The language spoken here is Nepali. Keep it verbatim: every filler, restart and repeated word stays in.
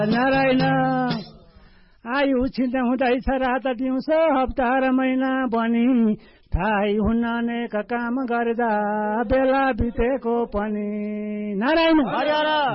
नारायण आयु छिन्दा हुँदैछ रात दिउँसो हप्ता र महिना बनी थाहै हुन्न अनेक काम गर्दा बेला बितेको पनि नारायण